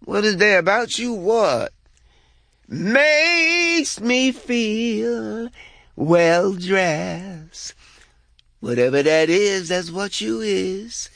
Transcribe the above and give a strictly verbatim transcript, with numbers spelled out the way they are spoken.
What is there about you? What? Makes me feel well dressed. Whatever that is, that's what you is.